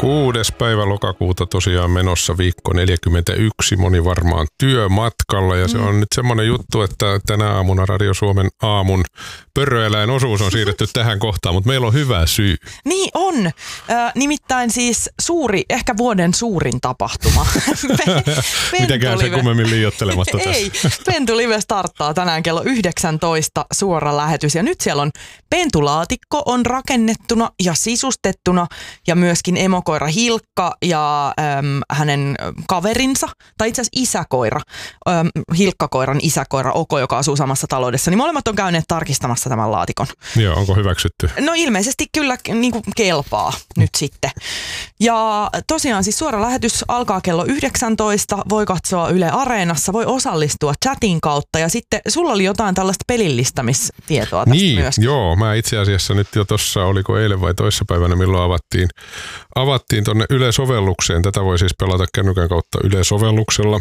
6. päivä lokakuuta tosiaan menossa viikko 41, moni varmaan työmatkalla ja se on nyt semmoinen juttu, että tänä aamuna Radio Suomen aamun pörröeläinosuus on siirretty tähän kohtaan, mutta meillä on hyvä syy. Niin on. Nimittäin siis suuri, ehkä vuoden suurin tapahtuma. Mitäkään se kummemmin liioittelemasta tässä. Ei, Pentulive starttaa tänään kello 19 suora lähetys ja nyt siellä on pentulaatikko on rakennettuna ja sisustettuna ja myöskin emokoira Hilkka ja hänen kaverinsa, tai itse asiassa isäkoira, Hilkkakoiran isäkoira Oko, joka asuu samassa taloudessa, niin molemmat on käyneet tarkistamassa tämän laatikon. Joo, onko hyväksytty? No ilmeisesti kyllä niin kuin kelpaa nyt sitten. Ja tosiaan siis suora lähetys alkaa kello 19, voi katsoa Yle Areenassa, voi osallistua chatin kautta ja sitten sulla oli jotain tällaista pelillistämistietoa tästä niin, myöskin. Joo, mä itse asiassa nyt jo tuossa, oliko eilen vai toissapäivänä, milloin avattiin tuonne Yle-sovellukseen. Tätä voi siis pelata kännykän kautta Yle-sovelluksella.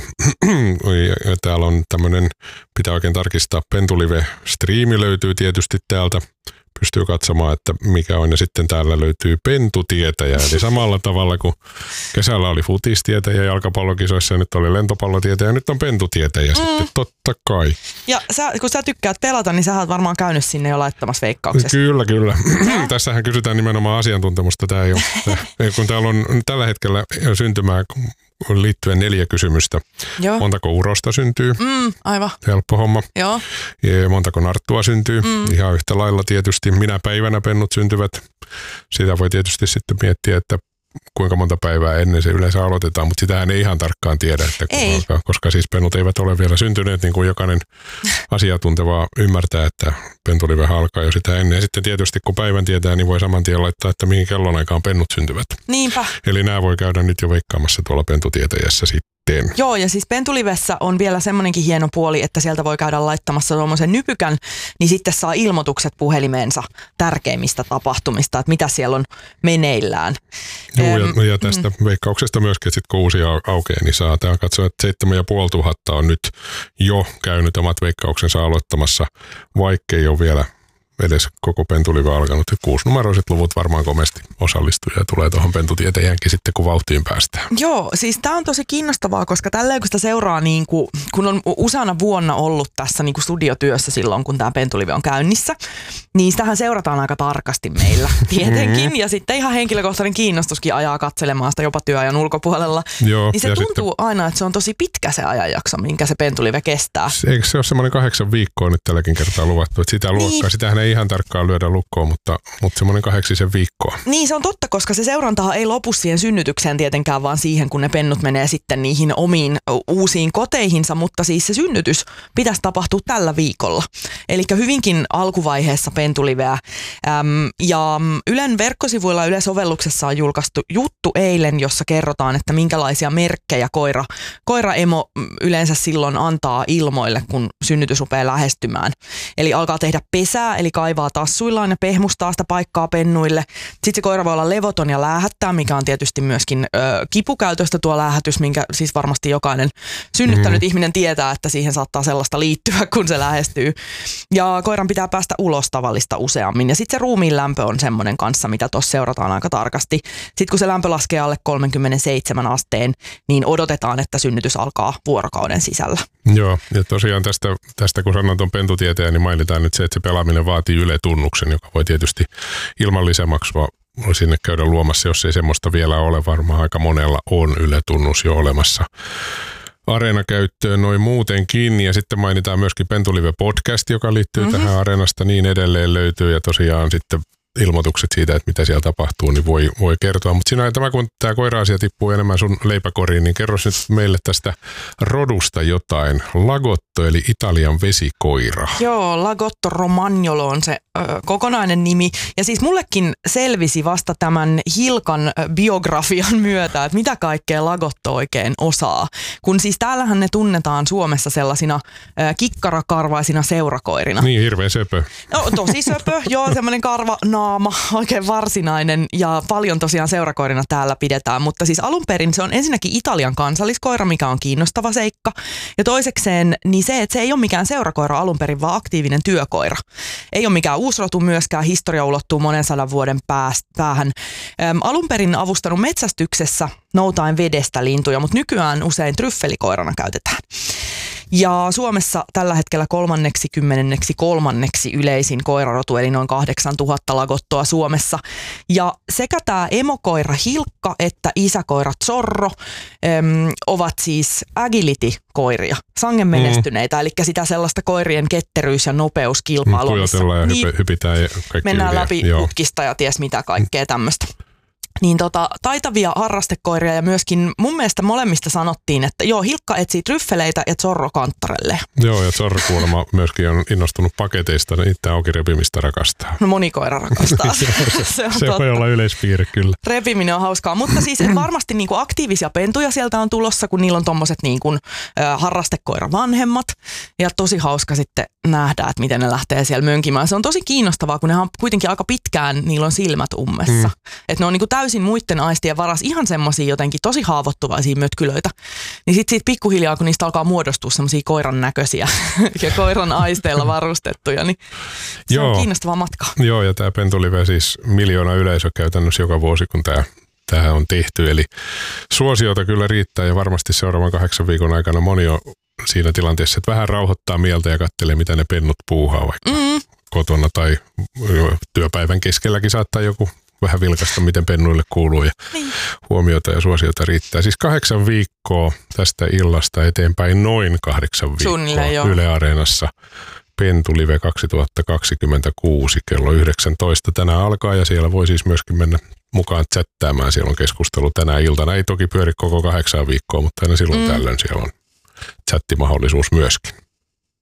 Ja täällä on tämmöinen, pitää oikein tarkistaa, Pentulive-striimi löytyy tietysti täältä. Pystyy katsomaan, että mikä on, ja sitten täällä löytyy pentutietäjä. Eli samalla tavalla kuin kesällä oli futistietäjä jalkapallokisoissa, ja nyt oli lentopallotietäjä, ja nyt on pentutietäjä sitten, totta kai. Ja kun sä tykkäät pelata, niin sä oot varmaan käynyt sinne jo laittamassa veikkauksessa. Kyllä. Tässähän kysytään nimenomaan asiantuntemusta. Tämä ei ole, kun täällä on tällä hetkellä syntymää liittyen 4 kysymystä. Joo. Montako urosta syntyy? Aivan. Helppo homma. Joo. Ja montako narttua syntyy? Ihan yhtä lailla tietysti. Minä päivänä pennut syntyvät. Sitä voi tietysti sitten miettiä, että kuinka monta päivää ennen se yleensä aloitetaan, mutta sitähän ei ihan tarkkaan tiedä, että koska siis pennut eivät ole vielä syntyneet, niin kuin jokainen asiantunteva ymmärtää, että pentulive alkaa jo sitä ennen. Ja sitten tietysti kun päivän tietää, niin voi saman tien laittaa, että mihin kellonaikaan pennut syntyvät. Niinpä. Eli nämä voi käydä nyt jo veikkaamassa tuolla pentutietäjässä sitten. Joo, ja siis Pentulivessä on vielä semmoinenkin hieno puoli, että sieltä voi käydä laittamassa tuommoisen nypykän, niin sitten saa ilmoitukset puhelimeensa tärkeimmistä tapahtumista, että mitä siellä on meneillään. Joo, ja tästä veikkauksesta myöskin, että sitten kun uusia aukeaa, niin saa täällä katsoa, että 7500 on nyt jo käynyt omat veikkauksensa aloittamassa, vaikkei ole vielä edes koko Pentulive alkanut. 6-numeroiset luvut varmaan komesti osallistuu ja tulee tuohon pentutietäjänkin sitten, kun vauhtiin päästään. Joo, siis tämä on tosi kiinnostavaa, koska tälleen kun sitä seuraa, niin kun on useana vuonna ollut tässä niin kuin studiotyössä silloin, kun tämä Pentulive on käynnissä, niin sitähän seurataan aika tarkasti meillä tietenkin. Ja sitten ihan henkilökohtainen kiinnostuskin ajaa katselemaan sitä jopa työajan ulkopuolella. Joo, niin se tuntuu sitten aina, että se on tosi pitkä se ajanjakso, minkä se Pentulive kestää. Eikö se ole semmoinen 8 viikkoa nyt tälläkin kertaa luvattu, että sitä luokkaa, sitähän ei ihan tarkkaan lyödä lukkoon, mutta semmoinen 8 viikkoa. Niin se on totta, koska se seurantahan ei lopu siihen synnytykseen tietenkään, vaan siihen, kun ne pennut menee sitten niihin omiin uusiin koteihinsa, mutta siis se synnytys pitäisi tapahtua tällä viikolla. Eli hyvinkin alkuvaiheessa Pentuliveä. Ja Ylen verkkosivuilla Yle-sovelluksessa on julkaistu juttu eilen, jossa kerrotaan, että minkälaisia merkkejä koiraemo yleensä silloin antaa ilmoille, kun synnytys rupeaa lähestymään. Eli alkaa tehdä pesää, eli kaivaa tassuillaan ja pehmustaa sitä paikkaa pennuille. Sitten se koira voi olla levoton ja läähättää, mikä on tietysti myöskin kipukäytöstä tuo läähätys, minkä siis varmasti jokainen synnyttänyt ihminen tietää, että siihen saattaa sellaista liittyä, kun se lähestyy. Ja koiran pitää päästä ulos tavallista useammin. Ja sitten se ruumiin lämpö on semmoinen kanssa, mitä tuossa seurataan aika tarkasti. Sitten kun se lämpö laskee alle 37 asteen, niin odotetaan, että synnytys alkaa vuorokauden sisällä. Joo, ja tosiaan tästä kun sanon tuon pentutieteen, niin mainitaan nyt se, että se pelaaminen vaatii Yle-tunnuksen, joka voi tietysti ilman lisämaksua sinne käydä luomassa, jos ei semmoista vielä ole. Varmaan aika monella on Yle-tunnus jo olemassa Areena-käyttöön noin muutenkin. Ja sitten mainitaan myöskin Pentulive-podcast, joka liittyy tähän Areenasta, niin edelleen löytyy. Ja tosiaan sitten ilmoitukset siitä, että mitä siellä tapahtuu, niin voi kertoa. Mutta sinä kun tämä koira-asia tippuu enemmän sun leipäkoriin, niin kerro nyt meille tästä rodusta jotain. Lagotto, eli Italian vesikoira. Joo, Lagotto Romagnolo on se kokonainen nimi. Ja siis mullekin selvisi vasta tämän Hilkan biografian myötä, että mitä kaikkea Lagotto oikein osaa. Kun siis täällähän ne tunnetaan Suomessa sellaisina kikkarakarvaisina seurakoirina. Niin, hirveän söpö. No, tosi söpö, joo, semmoinen karvanaama, oikein varsinainen ja paljon tosiaan seurakoirina täällä pidetään. Mutta siis alun perin se on ensinnäkin Italian kansalliskoira, mikä on kiinnostava seikka. Ja toisekseen, niin niin se, että se ei ole mikään seurakoira alun perin, vaan aktiivinen työkoira. Ei ole mikään uusrotu myöskään, historia ulottuu monen sadan vuoden päähän. Alun perin avustanut metsästyksessä noutaen vedestä lintuja, mutta nykyään usein tryffelikoirana käytetään. Ja Suomessa tällä hetkellä 33. yleisin koirarotu, eli noin 8000 lagottoa Suomessa. Ja sekä tämä emokoira Hilkka että isäkoira Zorro ovat siis agility-koiria, sangen menestyneitä, eli sitä sellaista koirien ketteryys- ja nopeuskilpailua. Tuijotellaan ja hypitään ja kaikki mennään läpi pukkista ja ties mitä kaikkea tämmöistä. Niin taitavia harrastekoiria ja myöskin mun mielestä molemmista sanottiin, että joo, Hilkka etsii tryffeleitä ja Zorro kanttarelle. Joo, ja Zorro kuulemma myöskin on innostunut paketeista, niin itse auki repimistä rakastaa. No moni koira rakastaa. se voi olla yleispiirre kyllä. Repiminen on hauskaa, mutta siis varmasti niinku aktiivisia pentuja sieltä on tulossa, kun niillä on tommoset niinku, harrastekoira vanhemmat. Ja tosi hauska sitten nähdä, että miten ne lähtee siellä mönkimään. Se on tosi kiinnostavaa, kun ne on kuitenkin aika pitkään, niillä on silmät ummessa. Että ne on niinku täysin muiden aistien varas, ihan semmosia jotenkin tosi haavoittuvaisia mötkylöitä. Niin sit siitä pikkuhiljaa, kun niistä alkaa muodostua semmosia koiran näköisiä ja koiran aisteilla varustettuja, niin se on kiinnostava matka. Joo, ja tää Pentulive siis 1 miljoona yleisö käytännössä joka vuosi, kun tää on tehty. Eli suosiota kyllä riittää ja varmasti seuraavan 8 viikon aikana moni on siinä tilanteessa, että vähän rauhoittaa mieltä ja katselee, mitä ne pennut puuhaa vaikka kotona tai työpäivän keskelläkin saattaa joku vähän vilkasta, miten pennuille kuuluu ja huomiota ja suosiota riittää. Siis 8 viikkoa tästä illasta eteenpäin, noin 8 viikkoa Yle Areenassa. Pentulive 2026 kello 19 tänään alkaa ja siellä voi siis myöskin mennä mukaan chattaamaan. Siellä on keskustelu tänä iltana. Ei toki pyöri koko 8 viikkoa, mutta aina silloin tällöin siellä on chattimahdollisuus myöskin.